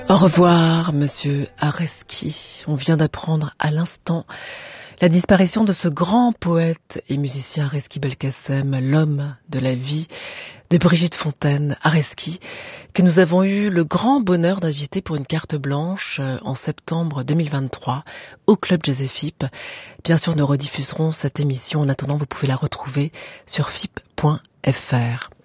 Au revoir, monsieur Areski. On vient d'apprendre à l'instant la disparition de ce grand poète et musicien Areski Belkacem, l'homme de la vie de Brigitte Fontaine, Areski, que nous avons eu le grand bonheur d'inviter pour une carte blanche en septembre 2023 au Club Jazz FIP. Bien sûr, nous rediffuserons cette émission. En attendant, vous pouvez la retrouver sur fip.fr.